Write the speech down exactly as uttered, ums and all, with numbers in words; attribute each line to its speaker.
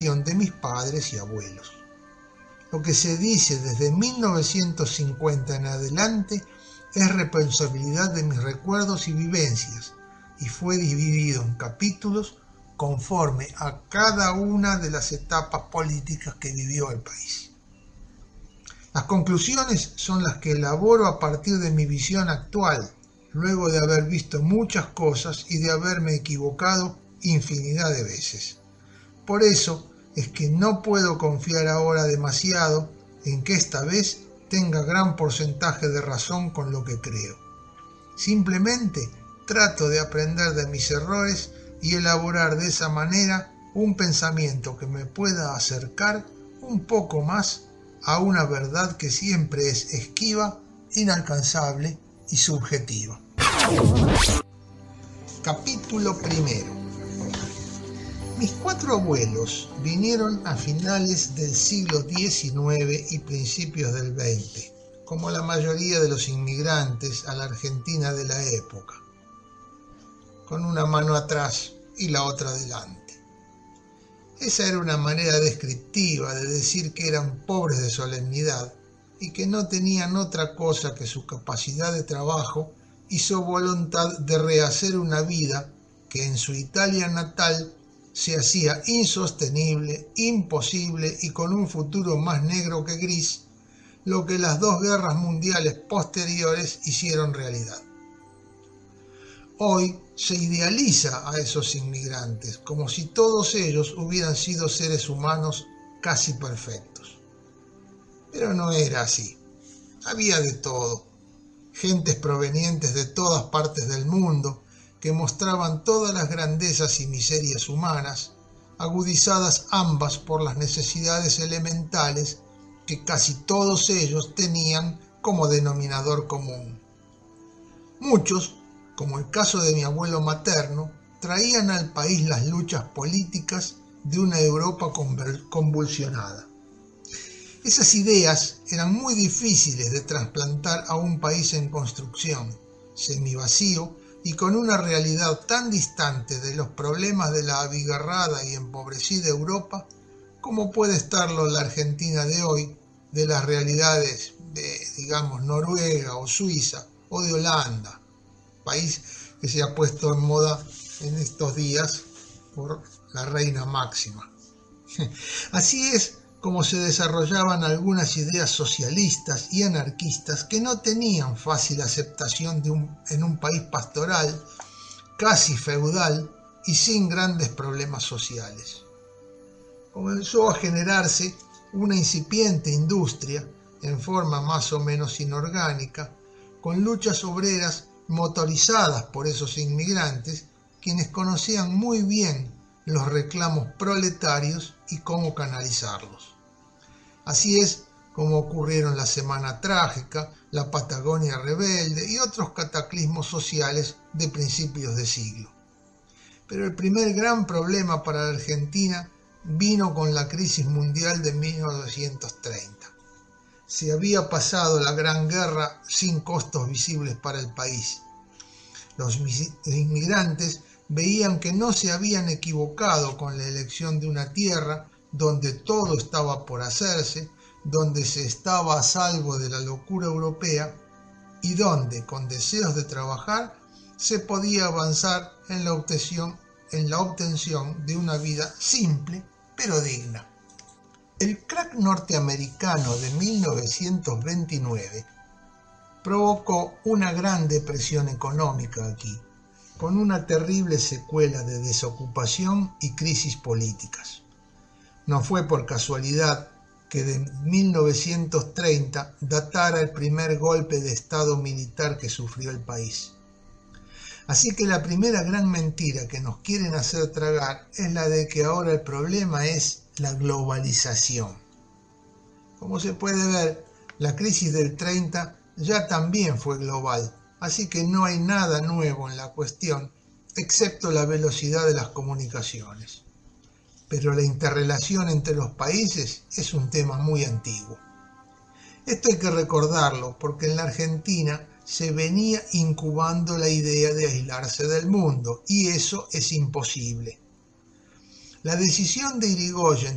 Speaker 1: gestión de mis padres y abuelos. Lo que se dice desde mil novecientos cincuenta en adelante es responsabilidad de mis recuerdos y vivencias, y fue dividido en capítulos conforme a cada una de las etapas políticas que vivió el país. Las conclusiones son las que elaboro a partir de mi visión actual, luego de haber visto muchas cosas y de haberme equivocado infinidad de veces. Por eso es que no puedo confiar ahora demasiado en que esta vez tenga gran porcentaje de razón con lo que creo. Simplemente trato de aprender de mis errores y elaborar de esa manera un pensamiento que me pueda acercar un poco más a una verdad que siempre es esquiva, inalcanzable y subjetiva. Capítulo primero. Mis cuatro abuelos vinieron a finales del siglo diecinueve y principios del veinte, como la mayoría de los inmigrantes a la Argentina de la época, con una mano atrás y la otra adelante. Esa era una manera descriptiva de decir que eran pobres de solemnidad y que no tenían otra cosa que su capacidad de trabajo y su voluntad de rehacer una vida que en su Italia natal se hacía insostenible, imposible y con un futuro más negro que gris, lo que las dos guerras mundiales posteriores hicieron realidad. Hoy se idealiza a esos inmigrantes como si todos ellos hubieran sido seres humanos casi perfectos. Pero no era así. Había de todo. Gentes provenientes de todas partes del mundo que mostraban todas las grandezas y miserias humanas, agudizadas ambas por las necesidades elementales que casi todos ellos tenían como denominador común. Muchos, como el caso de mi abuelo materno, traían al país las luchas políticas de una Europa convulsionada. Esas ideas eran muy difíciles de trasplantar a un país en construcción, semivacío y con una realidad tan distante de los problemas de la abigarrada y empobrecida Europa como puede estarlo la Argentina de hoy, de las realidades de, digamos, Noruega o Suiza o de Holanda, país que se ha puesto en moda en estos días por la reina Máxima. Así es como se desarrollaban algunas ideas socialistas y anarquistas que no tenían fácil aceptación de un, en un país pastoral, casi feudal y sin grandes problemas sociales. Comenzó a generarse una incipiente industria, en forma más o menos inorgánica, con luchas obreras motorizadas por esos inmigrantes, quienes conocían muy bien los reclamos proletarios y cómo canalizarlos. Así es como ocurrieron la Semana Trágica, la Patagonia Rebelde y otros cataclismos sociales de principios de siglo. Pero el primer gran problema para la Argentina vino con la crisis mundial de mil novecientos treinta. Se había pasado la Gran Guerra sin costos visibles para el país. Los inmigrantes veían que no se habían equivocado con la elección de una tierra donde todo estaba por hacerse, donde se estaba a salvo de la locura europea y donde, con deseos de trabajar, se podía avanzar en la obtención, en la obtención de una vida simple pero digna. El crack norteamericano de mil novecientos veintinueve provocó una gran depresión económica aquí, con una terrible secuela de desocupación y crisis políticas. No fue por casualidad que de mil novecientos treinta datara el primer golpe de estado militar que sufrió el país. Así que la primera gran mentira que nos quieren hacer tragar es la de que ahora el problema es la globalización. Como se puede ver, la crisis del treinta ya también fue global, así que no hay nada nuevo en la cuestión, excepto la velocidad de las comunicaciones. Pero la interrelación entre los países es un tema muy antiguo. Esto hay que recordarlo porque en la Argentina se venía incubando la idea de aislarse del mundo, y eso es imposible. La decisión de Irigoyen